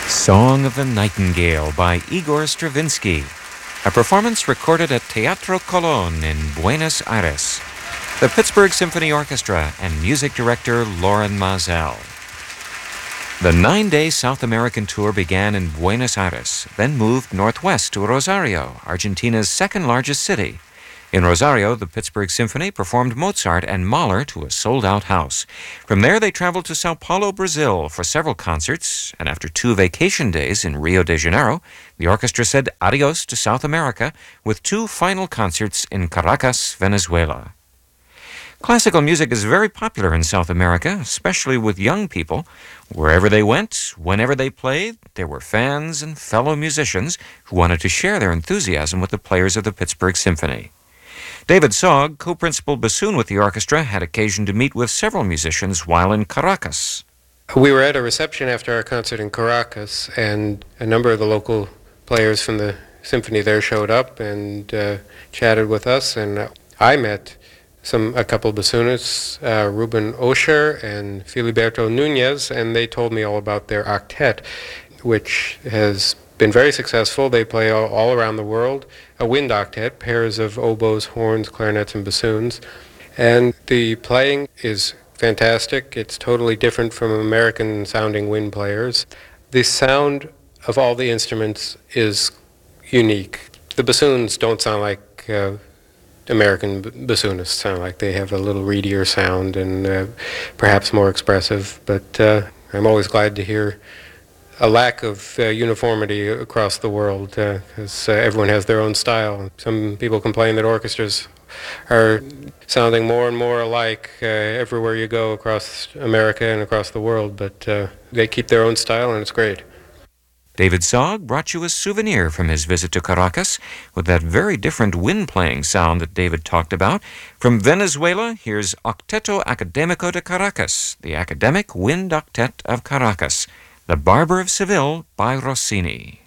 Song of the Nightingale by Igor Stravinsky, a performance recorded at Teatro Colón in Buenos Aires. The Pittsburgh Symphony Orchestra and music director Loren Maazel. The 9-day South American tour began in Buenos Aires, then moved northwest to Rosario, Argentina's second-largest city. In Rosario, the Pittsburgh Symphony performed Mozart and Mahler to a sold-out house. From there, they traveled to Sao Paulo, Brazil for several concerts, and after 2 vacation days in Rio de Janeiro, the orchestra said adios to South America with 2 final concerts in Caracas, Venezuela. Classical music is very popular in South America, especially with young people. Wherever they went, whenever they played, there were fans and fellow musicians who wanted to share their enthusiasm with the players of the Pittsburgh Symphony. David Sogg, co-principal bassoon with the orchestra, had occasion to meet with several musicians while in Caracas. We were at a reception after our concert in Caracas, and a number of the local players from the symphony there showed up and chatted with us, and I met a couple bassoonists, Ruben Osher and Filiberto Nunez, and they told me all about their octet, which has been very successful. They play all around the world. A wind octet, pairs of oboes, horns, clarinets, and bassoons. And the playing is fantastic. It's totally different from American-sounding wind players. The sound of all the instruments is unique. The bassoons don't sound like American bassoonists sound like. They have a little reedier sound and perhaps more expressive, but I'm always glad to hear a lack of uniformity across the world, because everyone has their own style. Some people complain that orchestras are sounding more and more alike everywhere you go across America and across the world, but they keep their own style, and it's great. David Sogg brought you a souvenir from his visit to Caracas with that very different wind-playing sound that David talked about. From Venezuela, here's Octeto Académico de Caracas, the Academic Wind Octet of Caracas, The Barber of Seville by Rossini.